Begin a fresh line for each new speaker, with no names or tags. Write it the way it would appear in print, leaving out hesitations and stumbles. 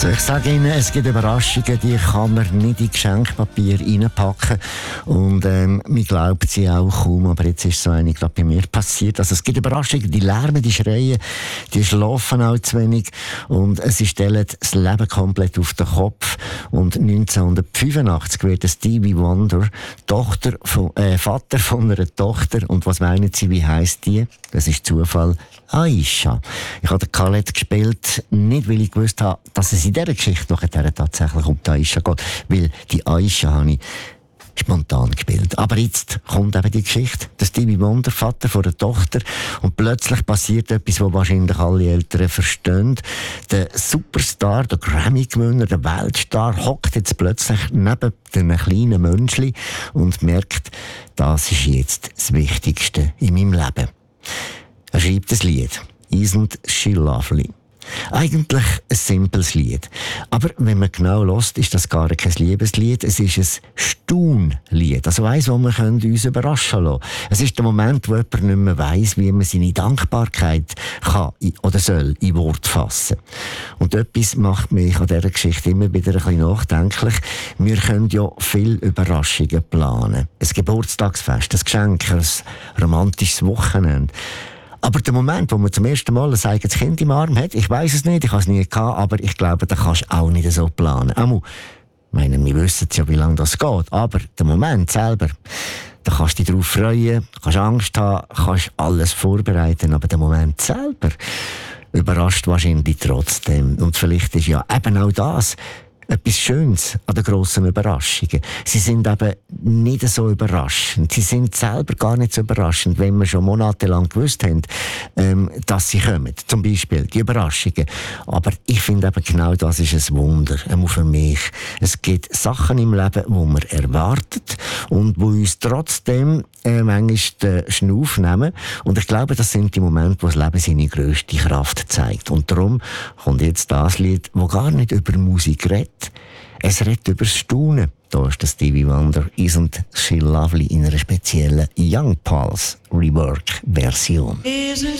Also ich sage Ihnen, es gibt Überraschungen, die kann man nicht in Geschenkpapier reinpacken. Und man glaubt sie auch kaum, aber jetzt ist so eine gerade bei mir passiert. Also es gibt Überraschungen, die lärmen, die schreien, die schlafen auch zu wenig und sie stellen das Leben komplett auf den Kopf. Und 1985 wird Stevie Wonder Vater von einer Tochter. Und was meinen Sie, wie heisst die? Das ist Zufall. Aisha. Ich habe Khaled gespielt, nicht weil ich gewusst habe, dass es in dieser Geschichte nachher tatsächlich um die Aisha geht. Weil die Aisha habe ich spontan gespielt. Aber jetzt kommt eben die Geschichte. Der Stevie Wonder, Vater von der Tochter. Und plötzlich passiert etwas, was wahrscheinlich alle Eltern verstehen. Der Superstar, der Grammy-Gewinner, der Weltstar, hockt jetzt plötzlich neben einem kleinen Menschli und merkt, das ist jetzt das Wichtigste in meinem Leben. Er schreibt ein Lied. Isn't she lovely? Eigentlich ein simples Lied. Aber wenn man genau hört, ist das gar kein Liebeslied. Es ist ein Staunlied. Also eins, wo wir uns überraschen lassen. Es ist der Moment, wo jemand nicht mehr weiss, wie man seine Dankbarkeit kann oder soll in Wort fassen. Und etwas macht mich an dieser Geschichte immer wieder ein bisschen nachdenklich. Wir können ja viele Überraschungen planen. Ein Geburtstagsfest, ein Geschenk, ein romantisches Wochenende. Aber der Moment, wo man zum ersten Mal ein eigenes Kind im Arm hat, ich weiss es nicht, ich habe es nie gehabt, aber ich glaube, da kannst du auch nicht so planen. Ich meine, wir wissen ja, wie lange das geht, aber der Moment selber, da kannst du dich darauf freuen, kannst Angst haben, kannst alles vorbereiten, aber der Moment selber überrascht wahrscheinlich trotzdem. Und vielleicht ist ja eben auch das etwas Schönes an den grossen Überraschungen. Sie sind eben nicht so überraschend. Sie sind selber gar nicht so überraschend, wenn wir schon monatelang gewusst haben, dass sie kommen. Zum Beispiel die Überraschungen. Aber ich finde eben genau das ist ein Wunder, für mich. Es gibt Sachen im Leben, die man erwartet und die uns trotzdem manchmal den Schnuff nehmen. Und ich glaube, das sind die Momente, wo das Leben seine grösste Kraft zeigt. Und darum kommt jetzt das Lied, das gar nicht über Musik redet. Es redet über das Staunen. Da ist der Stevie Wonder, Isn't She Lovely, in einer speziellen Young Pulse Rework-Version.